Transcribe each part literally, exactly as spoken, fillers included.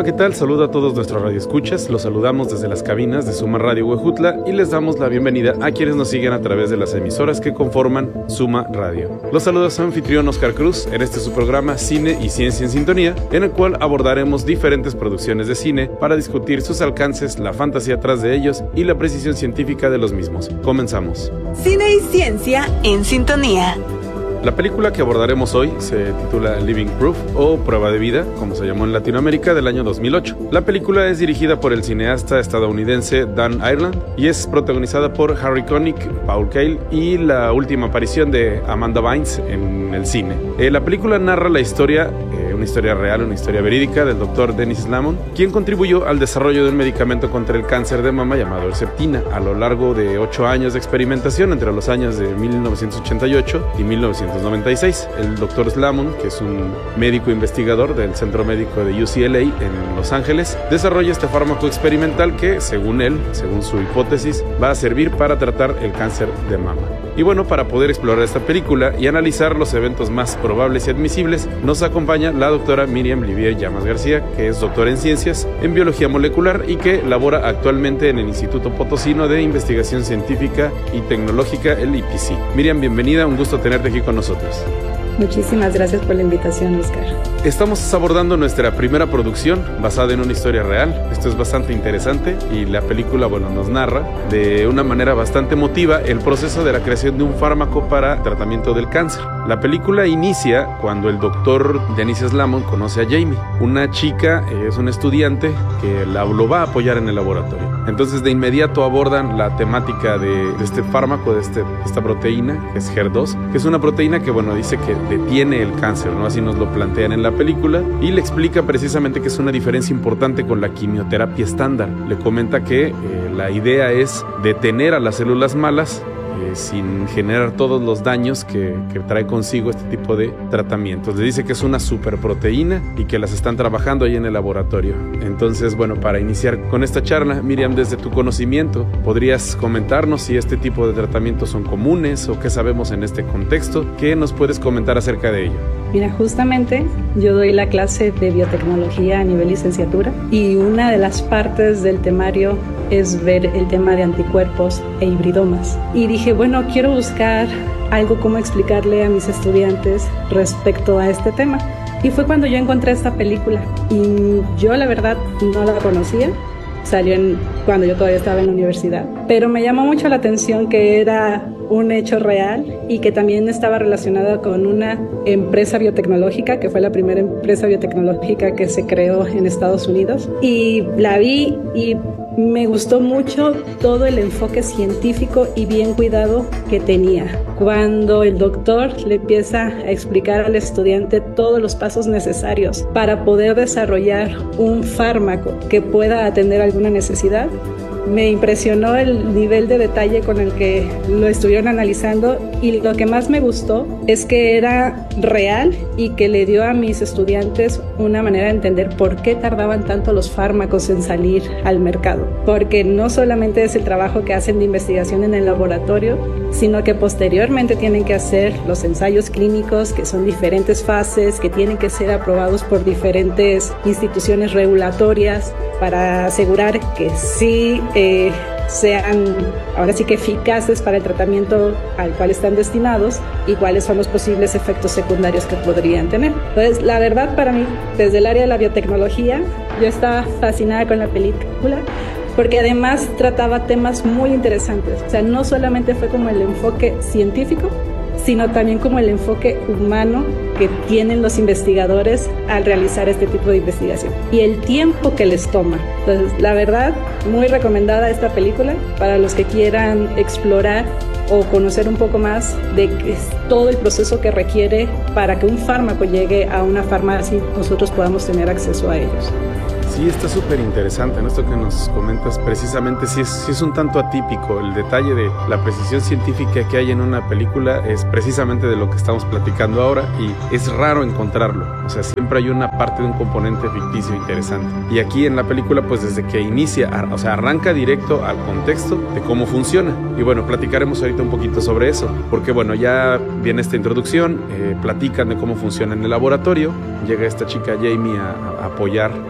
Hola, ¿qué tal? Saludo a todos nuestros radioescuchas. Los saludamos desde las cabinas de Suma Radio Huejutla y les damos la bienvenida a quienes nos siguen a través de las emisoras que conforman Suma Radio. Los saludos a su anfitrión Oscar Cruz en este su programa Cine y Ciencia en Sintonía, en el cual abordaremos diferentes producciones de cine para discutir sus alcances, la fantasía atrás de ellos y la precisión científica de los mismos. Comenzamos. Cine y Ciencia en Sintonía. La película que abordaremos hoy se titula Living Proof o Prueba de Vida, como se llamó en Latinoamérica, del año dos mil ocho. La película es dirigida por el cineasta estadounidense Dan Ireland y es protagonizada por Harry Connick, Paul Kael y la última aparición de Amanda Bynes en el cine. Eh, la película narra la historia, eh, una historia real, una historia verídica del doctor Dennis Slamon, quien contribuyó al desarrollo de un medicamento contra el cáncer de mama llamado Herceptina a lo largo de ocho años de experimentación entre los años de mil novecientos ochenta y ocho y mil novecientos noventa y seis. El doctor Slamon, que es un médico investigador del Centro Médico de U C L A en Los Ángeles, desarrolla este fármaco experimental que, según él, según su hipótesis, va a servir para tratar el cáncer de mama. Y bueno, para poder explorar esta película y analizar los eventos más probables y admisibles, nos acompaña la doctora Miriam Livier Llamas García, que es doctora en ciencias en biología molecular y que labora actualmente en el Instituto Potosino de Investigación Científica y Tecnológica, el I P C. Miriam, bienvenida, un gusto tenerte aquí con nosotros. Muchísimas gracias por la invitación, Oscar. Estamos abordando nuestra primera producción basada en una historia real. Esto es bastante interesante y la película, bueno, nos narra de una manera bastante emotiva el proceso de la creación de un fármaco para tratamiento del cáncer. La película inicia cuando el doctor Dennis Slamon conoce a Jamie, una chica, es una estudiante que la, lo va a apoyar en el laboratorio. Entonces de inmediato abordan la temática de, de este fármaco, de este, esta proteína, que es H E R dos, que es una proteína que, bueno, dice que detiene el cáncer, ¿no? Así nos lo plantean en la película y le explica precisamente que es una diferencia importante con la quimioterapia estándar. Le comenta que eh, la idea es detener a las células malas eh, sin generar todos los daños que, que trae consigo este tipo de tratamientos. Le dice que es una superproteína y que las están trabajando ahí en el laboratorio. Entonces, bueno, para iniciar con esta charla, Miriam, desde tu conocimiento, ¿podrías comentarnos si este tipo de tratamientos son comunes o qué sabemos en este contexto? ¿Qué nos puedes comentar acerca de ello? Mira, justamente yo doy la clase de biotecnología a nivel licenciatura y una de las partes del temario es ver el tema de anticuerpos e hibridomas. Y dije, bueno, quiero buscar algo como explicarle a mis estudiantes respecto a este tema. Y fue cuando yo encontré esta película y yo la verdad no la conocía. Salió en, cuando yo todavía estaba en la universidad, pero me llamó mucho la atención que era un hecho real y que también estaba relacionada con una empresa biotecnológica, que fue la primera empresa biotecnológica que se creó en Estados Unidos. Y la vi y me gustó mucho todo el enfoque científico y bien cuidado que tenía. Cuando el doctor le empieza a explicar al estudiante todos los pasos necesarios para poder desarrollar un fármaco que pueda atender alguna necesidad, me impresionó el nivel de detalle con el que lo estuvieron analizando y lo que más me gustó es que era real y que le dio a mis estudiantes una manera de entender por qué tardaban tanto los fármacos en salir al mercado. Porque no solamente es el trabajo que hacen de investigación en el laboratorio, sino que posteriormente tienen que hacer los ensayos clínicos, que son diferentes fases, que tienen que ser aprobados por diferentes instituciones regulatorias para asegurar que sí eh, sean ahora sí que eficaces para el tratamiento al cual están destinados y cuáles son los posibles efectos secundarios que podrían tener. Entonces, la verdad, para mí, desde el área de la biotecnología, yo estaba fascinada con la película porque además trataba temas muy interesantes. O sea, no solamente fue como el enfoque científico, sino también como el enfoque humano que tienen los investigadores al realizar este tipo de investigación y el tiempo que les toma. Entonces, la verdad, muy recomendada esta película para los que quieran explorar o conocer un poco más de qué es todo el proceso que requiere para que un fármaco llegue a una farmacia y nosotros podamos tener acceso a ellos. Sí, está súper interesante, ¿no? Esto que nos comentas precisamente sí es, sí es un tanto atípico. El detalle de la precisión científica que hay en una película es precisamente de lo que estamos platicando ahora y es raro encontrarlo. O sea, siempre hay una parte de un componente ficticio interesante. Y aquí en la película, pues desde que inicia, o sea, arranca directo al contexto de cómo funciona. Y bueno, platicaremos ahorita un poquito sobre eso, porque bueno, ya viene esta introducción, eh, platican de cómo funciona en el laboratorio, llega esta chica Jamie a, a apoyar dentro de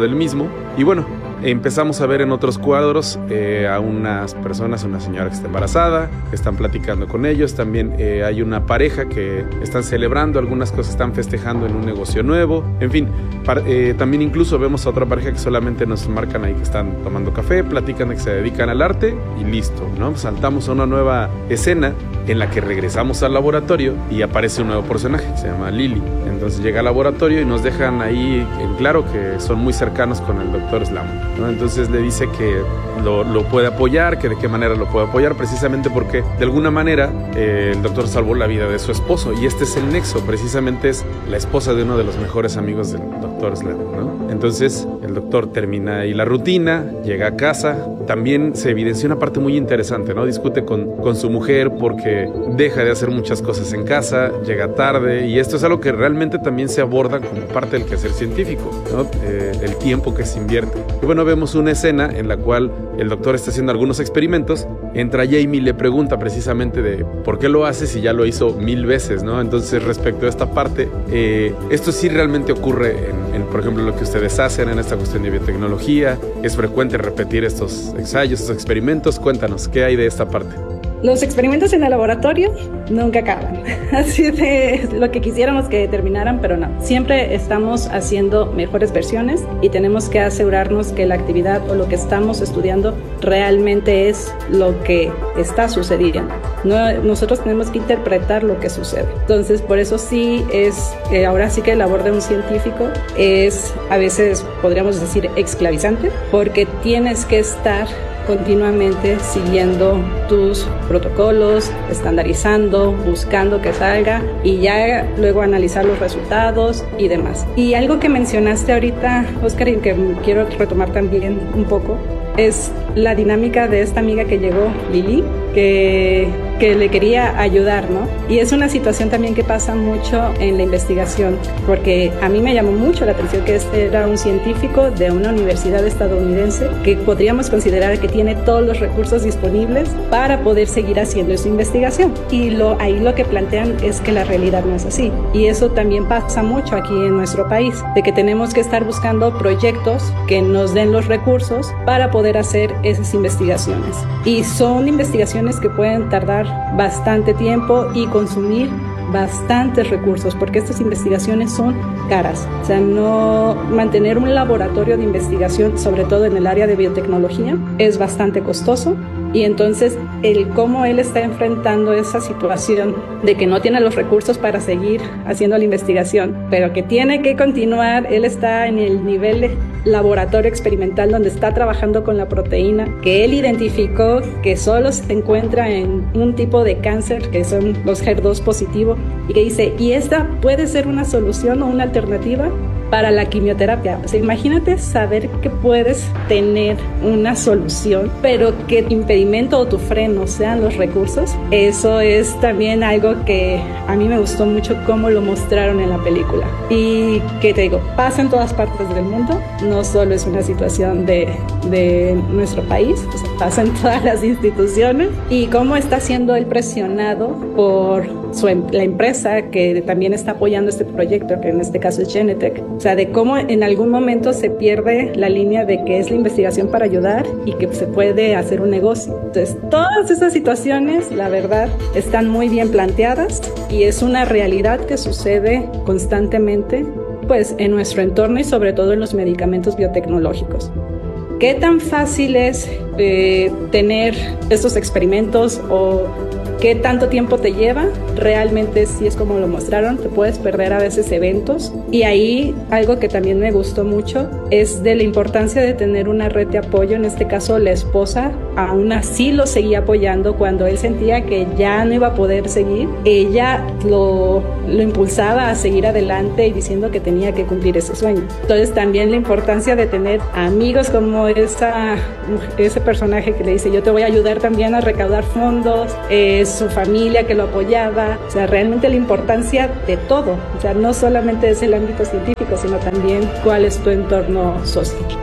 del mismo. Y bueno, empezamos a ver en otros cuadros eh, a unas personas, una señora que está embarazada, que están platicando con ellos. También eh, hay una pareja que están celebrando algunas cosas, están festejando en un negocio nuevo. En fin, para, eh, también incluso vemos a otra pareja que solamente nos marcan ahí que están tomando café, platican de que se dedican al arte y listo, ¿no? Saltamos a una nueva escena en la que regresamos al laboratorio y aparece un nuevo personaje que se llama Lily. Entonces llega al laboratorio y nos dejan ahí en claro que son muy cercanos con el doctor Slam, ¿no? Entonces le dice que lo, lo puede apoyar, que de qué manera lo puede apoyar, precisamente porque de alguna manera eh, el doctor salvó la vida de su esposo, y este es el nexo, precisamente es la esposa de uno de los mejores amigos del doctor Slam, ¿no? Entonces el doctor termina ahí la rutina, llega a casa. También se evidencia una parte muy interesante, ¿no? Discute con, con su mujer porque deja de hacer muchas cosas en casa, llega tarde, y esto es algo que realmente también se aborda como parte del quehacer científico, ¿no? Eh, el tiempo que se invierte. Y bueno, vemos una escena en la cual el doctor está haciendo algunos experimentos, entra Jamie y le pregunta precisamente de por qué lo hace si ya lo hizo mil veces, ¿no? Entonces, respecto a esta parte, eh, esto sí realmente ocurre en, en, por ejemplo, lo que ustedes hacen en esta cuestión de biotecnología. Es frecuente repetir estos ensayos, estos experimentos. Cuéntanos, ¿qué hay de esta parte? Los experimentos en el laboratorio nunca acaban. Así de lo que quisiéramos que terminaran, pero no. Siempre estamos haciendo mejores versiones y tenemos que asegurarnos que la actividad o lo que estamos estudiando realmente es lo que está sucediendo. No, nosotros tenemos que interpretar lo que sucede. Entonces, por eso sí es, eh, ahora sí que la labor de un científico es, a veces podríamos decir, esclavizante, porque tienes que estar continuamente siguiendo tus protocolos, estandarizando, buscando que salga y ya luego analizar los resultados y demás. Y algo que mencionaste ahorita, Oscar, y que quiero retomar también un poco, es la dinámica de esta amiga que llegó, Lily, que, que le quería ayudar, ¿no? Y es una situación también que pasa mucho en la investigación, porque a mí me llamó mucho la atención que este era un científico de una universidad estadounidense que podríamos considerar que tiene todos los recursos disponibles para poder seguir haciendo su investigación. Y lo, ahí lo que plantean es que la realidad no es así. Y eso también pasa mucho aquí en nuestro país, de que tenemos que estar buscando proyectos que nos den los recursos para poder hacer esas investigaciones. Y son investigaciones que pueden tardar bastante tiempo y consumir bastantes recursos, porque estas investigaciones son caras. O sea, no mantener un laboratorio de investigación, sobre todo en el área de biotecnología, es bastante costoso. Y entonces el cómo él está enfrentando esa situación de que no tiene los recursos para seguir haciendo la investigación, pero que tiene que continuar. Él está en el nivel de laboratorio experimental donde está trabajando con la proteína que él identificó que solo se encuentra en un tipo de cáncer, que son los H E R dos positivo, y que dice, ¿y esta puede ser una solución o una alternativa para la quimioterapia? O sea, imagínate saber que puedes tener una solución, pero que tu impedimento o tu freno sean los recursos. Eso es también algo que a mí me gustó mucho cómo lo mostraron en la película. Y que te digo, pasa en todas partes del mundo, no solo es una situación de, de nuestro país, o sea, pasa en todas las instituciones. Y cómo está siendo él presionado por su, la empresa que también está apoyando este proyecto, que en este caso es Genentech. O sea, de cómo en algún momento se pierde la línea de que es la investigación para ayudar y que se puede hacer un negocio. Entonces, todas esas situaciones, la verdad, están muy bien planteadas y es una realidad que sucede constantemente, pues, en nuestro entorno y sobre todo en los medicamentos biotecnológicos. ¿Qué tan fácil es eh, tener estos experimentos o qué tanto tiempo te lleva? Realmente sí es como lo mostraron, te puedes perder a veces eventos. Y ahí algo que también me gustó mucho es de la importancia de tener una red de apoyo. En este caso la esposa aún así lo seguía apoyando cuando él sentía que ya no iba a poder seguir. Ella lo, lo impulsaba a seguir adelante y diciendo que tenía que cumplir ese sueño. Entonces también la importancia de tener amigos como esa, ese personaje que le dice, yo te voy a ayudar también a recaudar fondos, eh, su familia que lo apoyaba. O sea, realmente la importancia de todo. O sea, no solamente es el ámbito científico, sino también cuál es tu entorno social.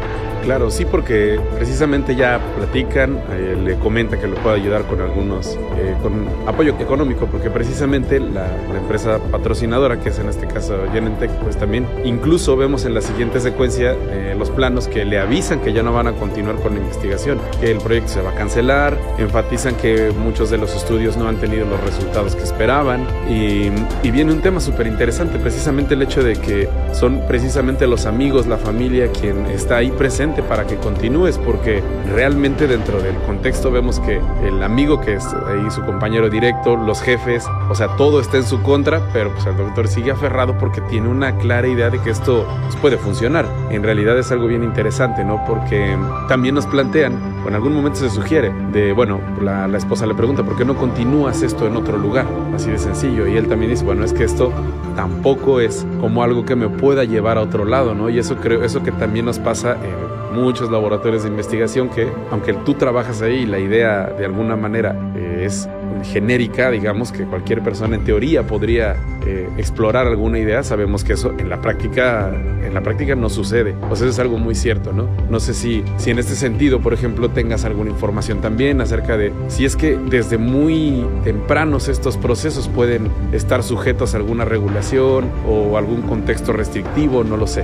claro, sí, porque precisamente ya platican, eh, le comenta que le puede ayudar con algunos, eh, con apoyo económico, porque precisamente la, la empresa patrocinadora, que es en este caso Genentech, pues también incluso vemos en la siguiente secuencia eh, los planos que le avisan que ya no van a continuar con la investigación, que el proyecto se va a cancelar, enfatizan que muchos de los estudios no han tenido los resultados que esperaban, y, y viene un tema súper interesante, precisamente el hecho de que son precisamente los amigos, la familia quien está ahí presente para que continúes, porque realmente dentro del contexto vemos que el amigo que es ahí su compañero directo, los jefes, o sea, todo está en su contra, pero pues el doctor sigue aferrado porque tiene una clara idea de que esto pues, puede funcionar. En realidad es algo bien interesante, ¿no? Porque también nos plantean, o en algún momento se sugiere, de, bueno, la, la esposa le pregunta, ¿por qué no continúas esto en otro lugar? Así de sencillo, y él también dice, bueno, es que esto tampoco es como algo que me pueda llevar a otro lado, ¿no? Y eso creo, eso que también nos pasa en muchos laboratorios de investigación, que aunque tú trabajas ahí, la idea de alguna manera eh, es genérica, digamos que cualquier persona en teoría podría eh, explorar alguna idea, sabemos que eso en la práctica en la práctica no sucede. O sea, eso es algo muy cierto, ¿no? No sé si, si en este sentido, por ejemplo, tengas alguna información también acerca de si es que desde muy tempranos estos procesos pueden estar sujetos a alguna regulación o algún contexto restrictivo, no lo sé.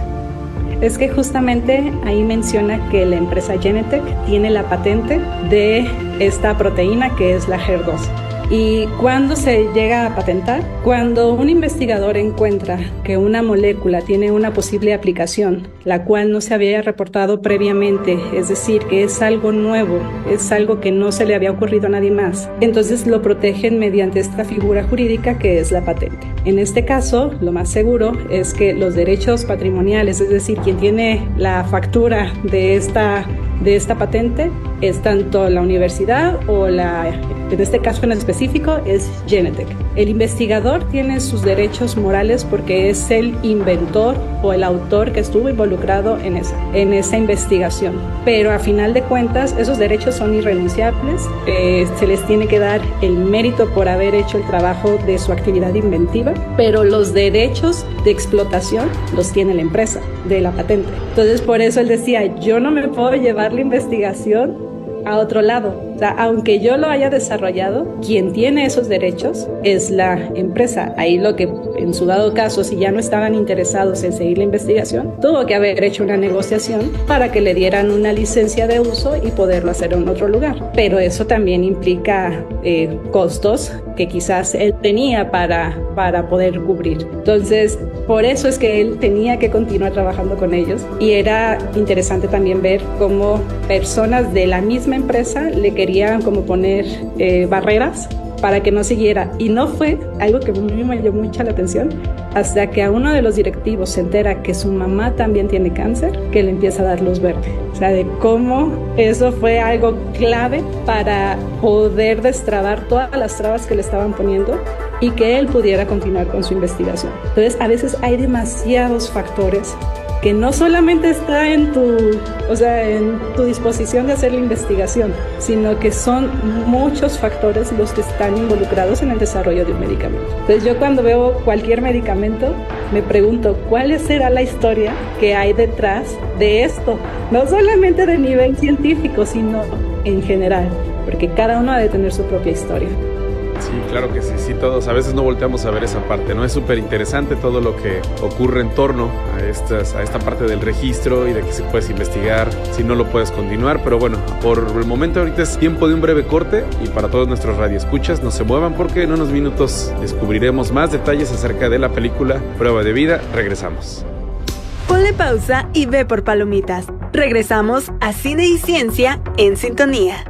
Es que justamente ahí menciona que la empresa Genentech tiene la patente de esta proteína que es la H E R dos. ¿Y cuándo se llega a patentar? Cuando un investigador encuentra que una molécula tiene una posible aplicación, la cual no se había reportado previamente, es decir, que es algo nuevo, es algo que no se le había ocurrido a nadie más, entonces lo protegen mediante esta figura jurídica que es la patente. En este caso, lo más seguro es que los derechos patrimoniales, es decir, quien tiene la factura de esta, de esta patente, es tanto la universidad o la, en este caso en específico, es Genentech. El investigador tiene sus derechos morales porque es el inventor o el autor que estuvo involucrado en esa, en esa investigación. Pero a final de cuentas, esos derechos son irrenunciables. Eh, se les tiene que dar el mérito por haber hecho el trabajo de su actividad inventiva, pero los derechos de explotación los tiene la empresa de la patente. Entonces, por eso él decía, yo no me puedo llevar la investigación a otro lado. O sea, aunque yo lo haya desarrollado, quien tiene esos derechos es la empresa. Ahí lo que, en su dado caso, si ya no estaban interesados en seguir la investigación, tuvo que haber hecho una negociación para que le dieran una licencia de uso y poderlo hacer en otro lugar. Pero eso también implica eh, costos que quizás él tenía para, para poder cubrir. Entonces, por eso es que él tenía que continuar trabajando con ellos, y era interesante también ver cómo personas de la misma empresa le querían como poner eh, barreras para que no siguiera, y no fue algo que a mí me llamó mucha la atención hasta que a uno de los directivos se entera que su mamá también tiene cáncer, que le empieza a dar luz verde. O sea, de cómo eso fue algo clave para poder destrabar todas las trabas que le estaban poniendo y que él pudiera continuar con su investigación. Entonces, a veces hay demasiados factores que no solamente está en tu, o sea, en tu disposición de hacer la investigación, sino que son muchos factores los que están involucrados en el desarrollo de un medicamento. Entonces, yo cuando veo cualquier medicamento, me pregunto, ¿cuál será la historia que hay detrás de esto? No solamente de nivel científico, sino en general, porque cada uno ha de tener su propia historia. Sí, claro que sí, sí, todos a veces no volteamos a ver esa parte, ¿no? Es súper interesante todo lo que ocurre en torno a, estas, a esta parte del registro y de que se puedes investigar, si no lo puedes continuar, pero bueno, por el momento ahorita es tiempo de un breve corte, y para todos nuestros radioescuchas no se muevan porque en unos minutos descubriremos más detalles acerca de la película Prueba de Vida. Regresamos. Ponle pausa y ve por palomitas. Regresamos a Cine y Ciencia en Sintonía.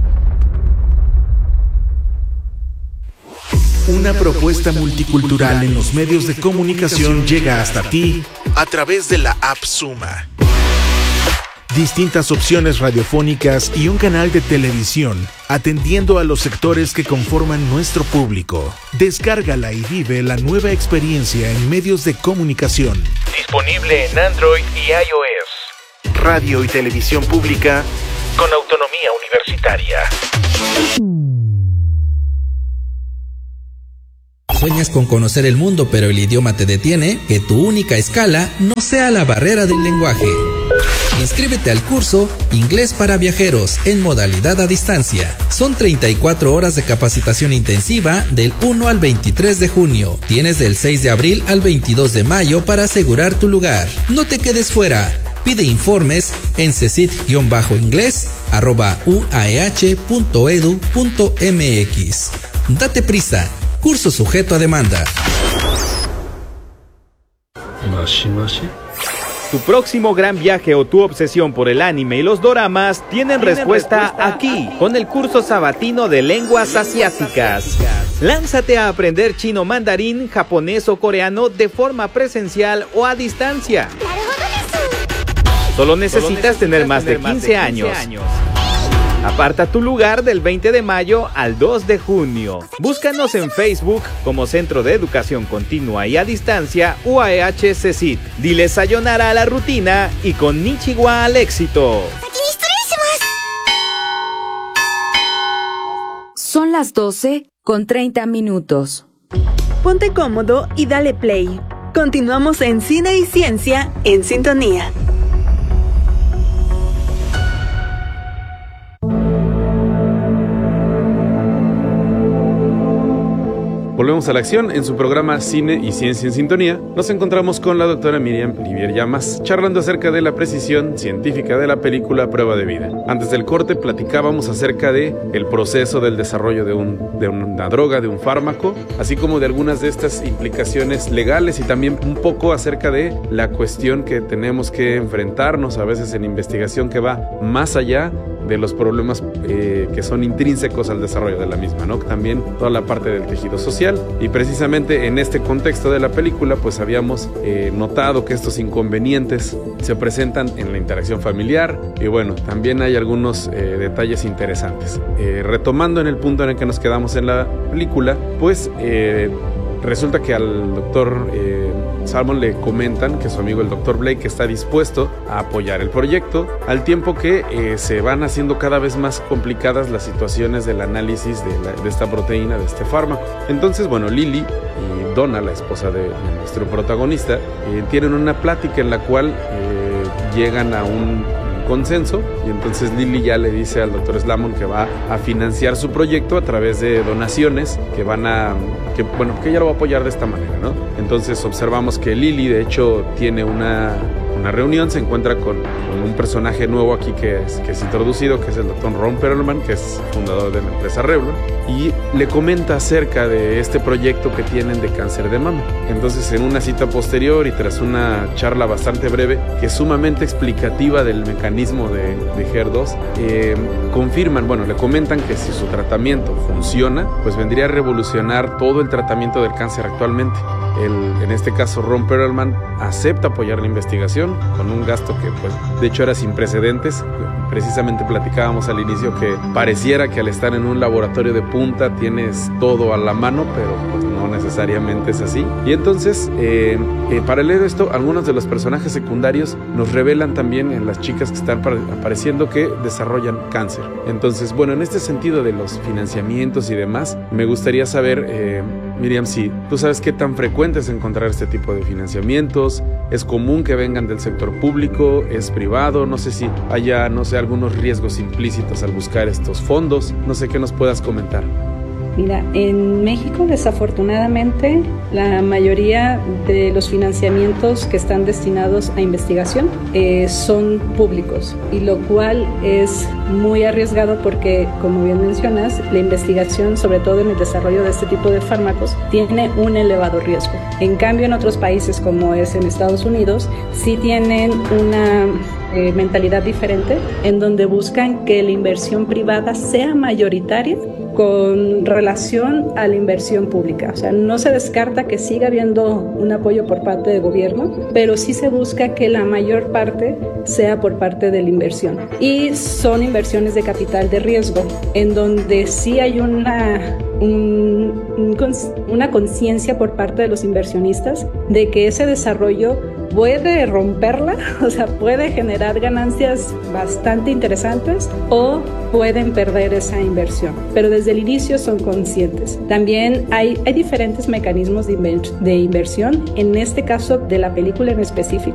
Una propuesta multicultural en los medios de comunicación llega hasta ti a través de la app Suma. Distintas opciones radiofónicas y un canal de televisión atendiendo a los sectores que conforman nuestro público. Descárgala y vive la nueva experiencia en medios de comunicación. Disponible en Android y iOS. Radio y televisión pública con autonomía universitaria. ¿Sueñas con conocer el mundo pero el idioma te detiene? Que tu única escala no sea la barrera del lenguaje. Inscríbete al curso Inglés para Viajeros en modalidad a distancia. Son treinta y cuatro horas de capacitación intensiva del uno al veintitrés de junio. Tienes del seis de abril al veintidós de mayo para asegurar tu lugar. No te quedes fuera. Pide informes en cesit-inglés arroba uaeh punto edu punto mx. Date prisa. Curso sujeto a demanda. Tu próximo gran viaje o tu obsesión por el anime y los doramas tienen respuesta, respuesta aquí, con el curso sabatino de lenguas asiáticas. Lánzate a aprender chino, mandarín, japonés o coreano de forma presencial o a distancia. Solo necesitas, Solo necesitas tener más de quince años. Aparta tu lugar del veinte de mayo al dos de junio. Búscanos en Facebook como Centro de Educación Continua y a Distancia U A E H CECIT. Dile sayonara a la rutina y konnichiwa al éxito. Son las doce con treinta minutos. Ponte cómodo y dale play. Continuamos en Cine y Ciencia en Sintonía. Volvemos a la acción. En su programa Cine y Ciencia en Sintonía nos encontramos con la doctora Miriam Livier Llamas charlando acerca de la precisión científica de la película Prueba de Vida. Antes del corte platicábamos acerca de el proceso del desarrollo de, un, de una droga, de un fármaco, así como de algunas de estas implicaciones legales y también un poco acerca de la cuestión que tenemos que enfrentarnos a veces en investigación que va más allá de los problemas eh, que son intrínsecos al desarrollo de la misma, ¿no? También toda la parte del tejido social, y precisamente en este contexto de la película pues habíamos eh, notado que estos inconvenientes se presentan en la interacción familiar, y bueno, también hay algunos eh, detalles interesantes. Eh, retomando en el punto en el que nos quedamos en la película, pues eh, resulta que al doctor eh, Salmon le comentan que su amigo el doctor Blake está dispuesto a apoyar el proyecto, al tiempo que eh, se van haciendo cada vez más complicadas las situaciones del análisis de, la, de esta proteína, de este fármaco. Entonces, bueno, Lily y Donna, la esposa de, de nuestro protagonista, eh, tienen una plática en la cual eh, llegan a un consenso, y entonces Lily ya le dice al doctor Slamon que va a financiar su proyecto a través de donaciones que van a, que bueno, que ella lo va a apoyar de esta manera, ¿no? Entonces observamos que Lily de hecho tiene una una reunión, se encuentra con, con un personaje nuevo aquí que es, que es introducido, que es el doctor Ron Perlman, que es fundador de la empresa Revlon, y le comenta acerca de este proyecto que tienen de cáncer de mama. Entonces, en una cita posterior y tras una charla bastante breve, que es sumamente explicativa del mecanismo de, de H E R dos, eh, confirman, bueno, le comentan que si su tratamiento funciona, pues vendría a revolucionar todo el tratamiento del cáncer actualmente. El, en este caso, Ron Perlman acepta apoyar la investigación con un gasto que, pues, de hecho era sin precedentes. Precisamente platicábamos al inicio que pareciera que al estar en un laboratorio de punta tienes todo a la mano, pero pues no necesariamente es así. Y entonces, eh, eh, para leer esto, algunos de los personajes secundarios nos revelan también en las chicas que están apareciendo que desarrollan cáncer. Entonces, bueno, en este sentido de los financiamientos y demás, me gustaría saber, eh, Miriam, si tú sabes qué tan frecuente es encontrar este tipo de financiamientos. ¿Es común que vengan del sector público? ¿Es privado? No sé si haya, no sé, algunos riesgos implícitos al buscar estos fondos. No sé qué nos puedas comentar. Mira, en México desafortunadamente la mayoría de los financiamientos que están destinados a investigación eh, son públicos, y lo cual es muy arriesgado porque, como bien mencionas, la investigación, sobre todo en el desarrollo de este tipo de fármacos, tiene un elevado riesgo. En cambio, en otros países como es en Estados Unidos, sí tienen una eh, mentalidad diferente, en donde buscan que la inversión privada sea mayoritaria con relación a la inversión pública. O sea, no se descarta que siga habiendo un apoyo por parte del gobierno, pero sí se busca que la mayor parte sea por parte de la inversión. Y son inversiones de capital de riesgo, en donde sí hay una, un, un, una conciencia por parte de los inversionistas de que ese desarrollo puede romperla, o sea, puede generar ganancias bastante interesantes o pueden perder esa inversión, pero desde el inicio son conscientes. También hay, hay diferentes mecanismos de, inver- de inversión. En este caso de la película en específico,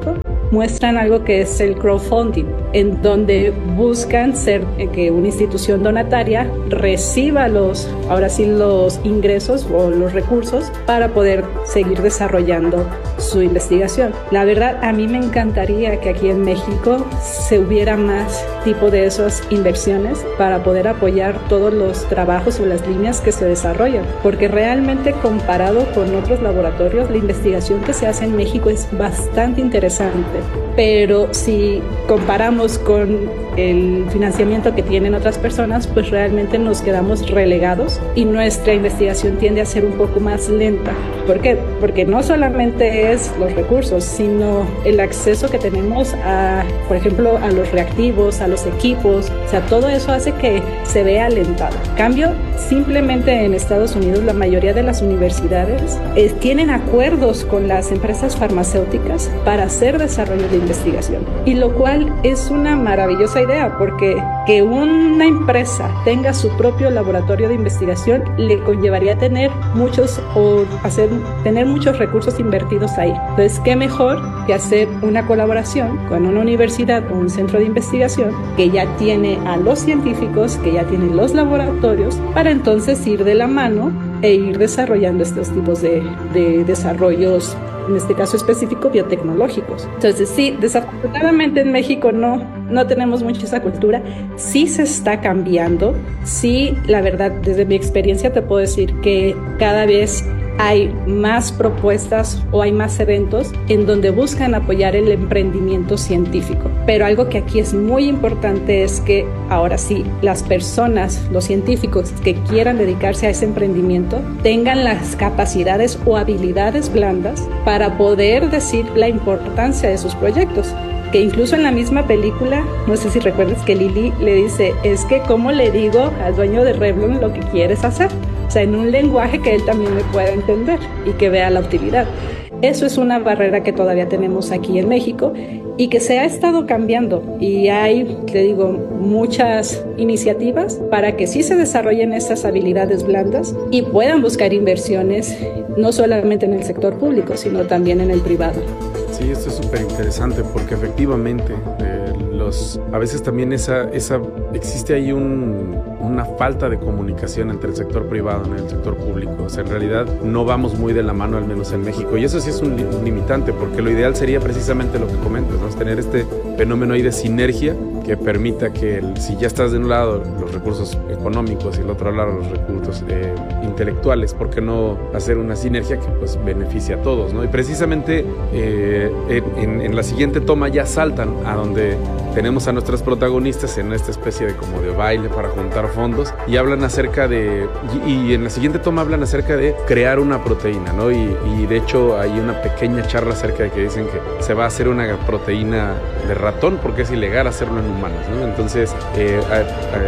muestran algo que es el crowdfunding, en donde buscan ser eh, que una institución donataria reciba los, ahora sí, los ingresos o los recursos para poder seguir desarrollando su investigación. La verdad, a mí me encantaría que aquí en México se hubiera más tipo de esas inversiones para poder apoyar todos los trabajos o las líneas que se desarrollan, porque realmente comparado con otros laboratorios, la investigación que se hace en México es bastante interesante, pero si comparamos con el financiamiento que tienen otras personas, pues realmente nos quedamos relegados y nuestra investigación tiende a ser un poco más lenta. ¿Por qué? Porque no solamente es los recursos, sino el acceso que tenemos a, por ejemplo, a los reactivos, a los equipos, o sea, todo eso hace que se vea alentado. En cambio, simplemente en Estados Unidos la mayoría de las universidades eh, tienen acuerdos con las empresas farmacéuticas para hacer desarrollo de investigación, y lo cual es una maravillosa idea, porque que una empresa tenga su propio laboratorio de investigación le conllevaría tener muchos o hacer tener muchos recursos invertidos ahí. Entonces, qué mejor que hacer una colaboración con una universidad o un centro de investigación que ya tiene a los científicos, que ya tiene los laboratorios, para entonces ir de la mano e ir desarrollando estos tipos de, de desarrollos, en este caso específico, biotecnológicos. Entonces, sí, desafortunadamente en México no, no tenemos mucho esa cultura. Sí se está cambiando. Sí, la verdad, desde mi experiencia te puedo decir que cada vez hay más propuestas o hay más eventos en donde buscan apoyar el emprendimiento científico. Pero algo que aquí es muy importante es que ahora sí, las personas, los científicos que quieran dedicarse a ese emprendimiento tengan las capacidades o habilidades blandas para poder decir la importancia de sus proyectos. Que incluso en la misma película, no sé si recuerdas que Lily le dice, es que ¿cómo le digo al dueño de Revlon lo que quieres hacer? O sea, en un lenguaje que él también me pueda entender y que vea la utilidad. Eso es una barrera que todavía tenemos aquí en México y que se ha estado cambiando, y hay, te digo, muchas iniciativas para que sí se desarrollen esas habilidades blandas y puedan buscar inversiones no solamente en el sector público, sino también en el privado. Sí, esto es súper interesante porque efectivamente eh, los, a veces también esa, esa, existe ahí un, una falta de comunicación entre el sector privado y el sector público. O sea, en realidad no vamos muy de la mano, al menos en México, y eso sí es un, un limitante, porque lo ideal sería precisamente lo que comentas, ¿no? Es tener este fenómeno ahí de sinergia que permita que el, si ya estás de un lado los recursos económicos y del otro lado los recursos eh, intelectuales, ¿por qué no hacer una sinergia que pues beneficie a todos, ¿no? Y precisamente eh, en, en la siguiente toma ya saltan a donde tenemos a nuestros protagonistas en esta especie de como de baile para juntar fondos, y hablan acerca de, y, y en la siguiente toma hablan acerca de crear una proteína, ¿no? Y, y de hecho hay una pequeña charla acerca de que dicen que se va a hacer una proteína de ratón porque es ilegal hacerlo en humanos, ¿no? Entonces eh, a,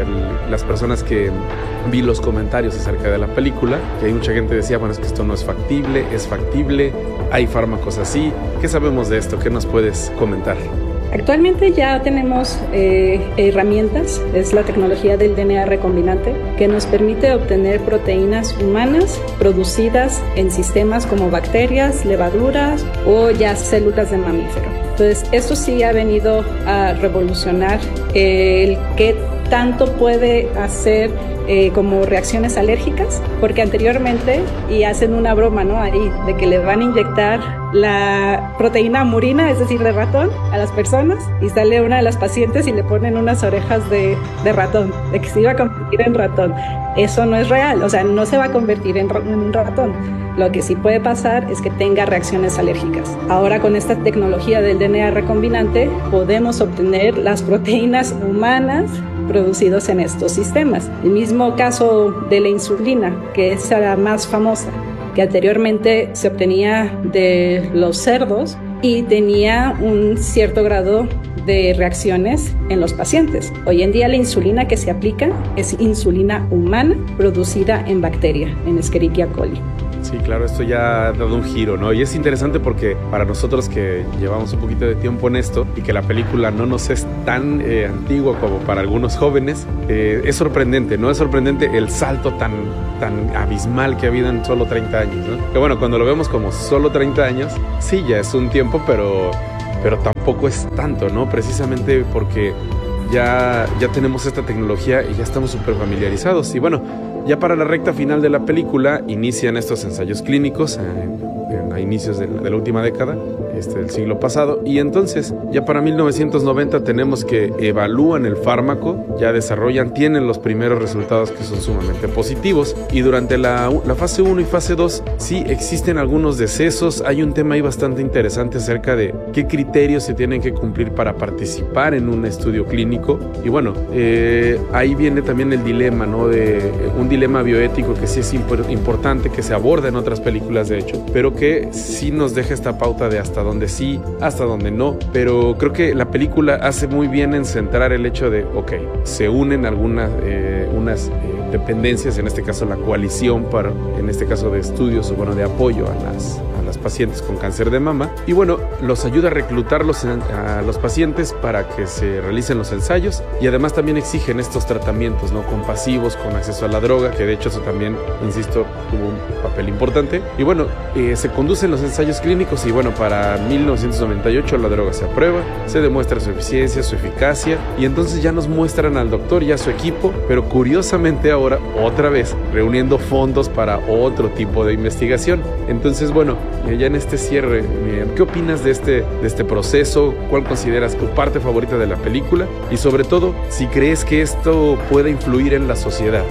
a, las personas que vi los comentarios acerca de la película, que hay mucha gente que decía, bueno, es que esto no es factible, es factible, hay fármacos así. ¿Qué sabemos de esto? ¿Qué nos puedes comentar? Actualmente ya tenemos eh, herramientas, es la tecnología del D N A recombinante, que nos permite obtener proteínas humanas producidas en sistemas como bacterias, levaduras o ya células de mamífero. Entonces, esto sí ha venido a revolucionar el qué tanto puede hacer eh, como reacciones alérgicas, porque anteriormente, y hacen una broma, ¿no? Ahí, de que le van a inyectar la proteína murina, es decir, de ratón, a las personas, y sale una de las pacientes y le ponen unas orejas de, de ratón, de que se iba a convertir en ratón. Eso no es real, o sea, no se va a convertir en, en un ratón. Lo que sí puede pasar es que tenga reacciones alérgicas. Ahora, con esta tecnología del D N A recombinante, podemos obtener las proteínas humanas producidos en estos sistemas. El mismo caso de la insulina, que es la más famosa, que anteriormente se obtenía de los cerdos y tenía un cierto grado de reacciones en los pacientes. Hoy en día la insulina que se aplica es insulina humana producida en bacteria, en Escherichia coli. Sí, claro, esto ya ha dado un giro, ¿no? Y es interesante porque para nosotros que llevamos un poquito de tiempo en esto y que la película no nos es tan eh, antigua como para algunos jóvenes, eh, es sorprendente, ¿no? Es sorprendente el salto tan, tan abismal que ha habido en solo treinta años, ¿no? Que bueno, cuando lo vemos como solo treinta años, sí, ya es un tiempo, pero pero tampoco es tanto, ¿no? Precisamente porque ya, ya tenemos esta tecnología y ya estamos súper familiarizados. Y bueno, ya para la recta final de la película inician estos ensayos clínicos en, en, a inicios de la, de la última década, este, del siglo pasado, y entonces ya para mil novecientos noventa tenemos que evalúan el fármaco, ya desarrollan, tienen los primeros resultados que son sumamente positivos, y durante la, la fase uno y fase dos sí existen algunos decesos. Hay un tema ahí bastante interesante acerca de qué criterios se tienen que cumplir para participar en un estudio clínico, y bueno, eh, ahí viene también el dilema, ¿no? De un dilema bioético que sí es impor- importante, que se aborda en otras películas de hecho, pero que sí nos deja esta pauta de hasta dónde sí, hasta dónde no. Pero creo que la película hace muy bien en centrar el hecho de, ok, se unen algunas eh, unas eh, dependencias, en este caso la coalición para, en este caso de estudios o bueno, de apoyo a las, a las pacientes con cáncer de mama, y bueno, los ayuda a reclutarlos a los pacientes para que se realicen los ensayos, y además también exigen estos tratamientos, ¿no? Compasivos, con acceso a la droga, que de hecho eso también, insisto, tuvo un papel importante. Y bueno, eh, se conducen los ensayos clínicos, y bueno, para mil novecientos noventa y ocho la droga se aprueba, se demuestra su eficiencia, su eficacia, y entonces ya nos muestran al doctor y a su equipo, pero curiosamente ahora otra vez reuniendo fondos para otro tipo de investigación. Entonces bueno, ya en este cierre, ¿qué opinas de este, de este proceso? ¿Cuál consideras tu parte favorita de la película? Y sobre todo, si crees que esto puede influir en la sociedad.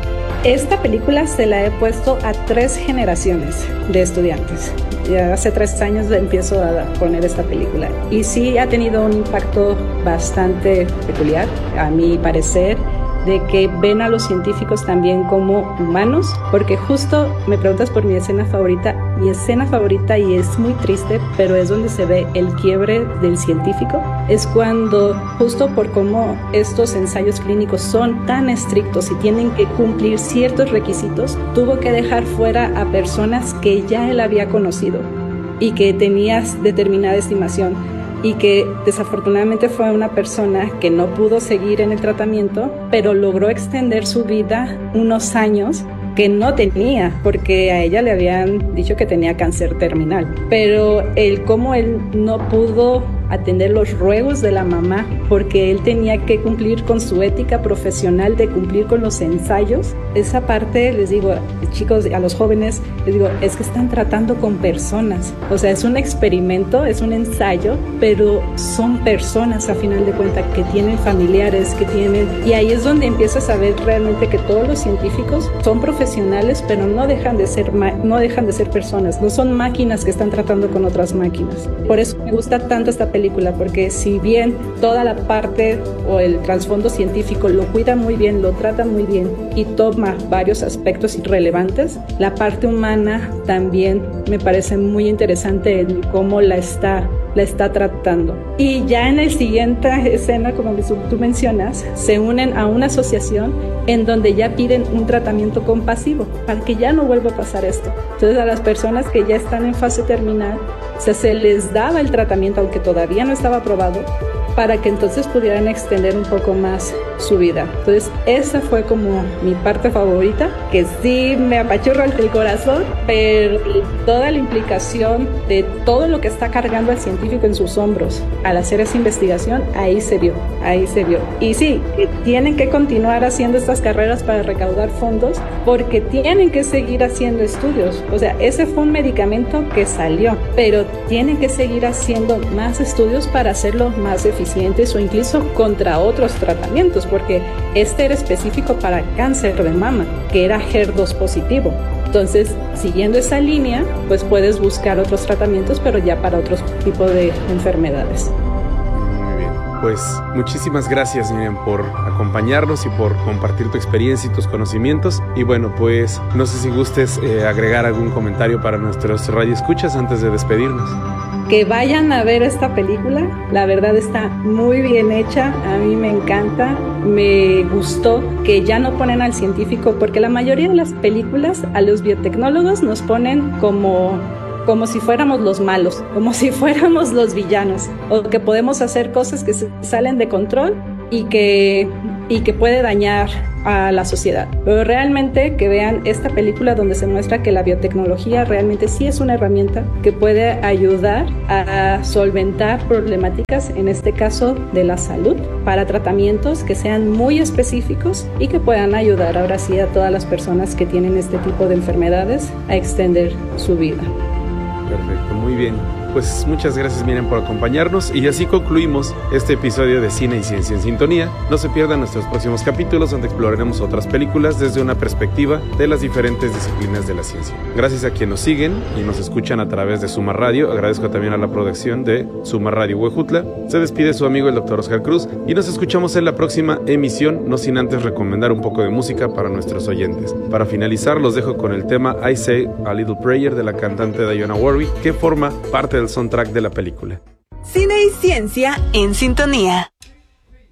Esta película se la he puesto a tres generaciones de estudiantes. Ya hace tres años empiezo a poner esta película y sí ha tenido un impacto bastante peculiar, a mi parecer, de que ven a los científicos también como humanos, porque justo me preguntas por mi escena favorita, mi escena favorita, y es muy triste, pero es donde se ve el quiebre del científico, es cuando justo por cómo estos ensayos clínicos son tan estrictos y tienen que cumplir ciertos requisitos, tuvo que dejar fuera a personas que ya él había conocido y que tenías determinada estimación, y que desafortunadamente fue una persona que no pudo seguir en el tratamiento, pero logró extender su vida unos años que no tenía, porque a ella le habían dicho que tenía cáncer terminal. Pero el cómo él no pudo atender los ruegos de la mamá, porque él tenía que cumplir con su ética profesional de cumplir con los ensayos, esa parte, les digo, chicos, a los jóvenes, les digo, es que están tratando con personas, o sea, es un experimento, es un ensayo, pero son personas a final de cuentas que tienen familiares, que tienen, y ahí es donde empiezas a ver realmente que todos los científicos son profesionales, pero no dejan de ser, no dejan de ser personas, no son máquinas que están tratando con otras máquinas. Por eso me gusta tanto esta película, porque si bien toda la parte o el trasfondo científico lo cuida muy bien, lo trata muy bien y toma varios aspectos relevantes, la parte humana también me parece muy interesante en cómo la está, la está tratando. Y ya en la siguiente escena, como tú mencionas, se unen a una asociación en donde ya piden un tratamiento compasivo para que ya no vuelva a pasar esto. Entonces a las personas que ya están en fase terminal, o sea, se les daba el tratamiento, aunque todavía no estaba aprobado, para que entonces pudieran extender un poco más su vida. Entonces esa fue como mi parte favorita, que sí me apachurra el corazón, pero toda la implicación de todo lo que está cargando el científico en sus hombros al hacer esa investigación, ahí se vio, ahí se vio. Y sí, que tienen que continuar haciendo estas carreras para recaudar fondos, porque tienen que seguir haciendo estudios. O sea, ese fue un medicamento que salió, pero tienen que seguir haciendo más estudios para hacerlo más eficientes o incluso contra otros tratamientos, porque este era específico para cáncer de mama, que era H E R dos positivo. Entonces, siguiendo esa línea, pues puedes buscar otros tratamientos, pero ya para otros tipos de enfermedades. Muy bien. Pues muchísimas gracias, Miriam, por acompañarnos y por compartir tu experiencia y tus conocimientos. Y bueno, pues no sé si gustes eh, agregar algún comentario para nuestros radioescuchas antes de despedirnos. Que vayan a ver esta película, la verdad está muy bien hecha, a mí me encanta, me gustó que ya no ponen al científico, porque la mayoría de las películas a los biotecnólogos nos ponen como, como si fuéramos los malos, como si fuéramos los villanos, o que podemos hacer cosas que se salen de control y que, y que puede dañar a la sociedad. Pero realmente que vean esta película donde se muestra que la biotecnología realmente sí es una herramienta que puede ayudar a solventar problemáticas, en este caso de la salud, para tratamientos que sean muy específicos y que puedan ayudar ahora sí a todas las personas que tienen este tipo de enfermedades a extender su vida. Perfecto, muy bien. Pues muchas gracias, Miriam, por acompañarnos, y así concluimos este episodio de Cine y Ciencia en Sintonía. No se pierdan nuestros próximos capítulos, donde exploraremos otras películas desde una perspectiva de las diferentes disciplinas de la ciencia. Gracias a quienes nos siguen y nos escuchan a través de Suma Radio. Agradezco también a la producción de Suma Radio Huejutla. Se despide su amigo el doctor Oscar Cruz y nos escuchamos en la próxima emisión, no sin antes recomendar un poco de música para nuestros oyentes. Para finalizar, los dejo con el tema I Say a Little Prayer de la cantante Dionne Warwick, que forma parte del soundtrack de la película. Cine y Ciencia en Sintonía.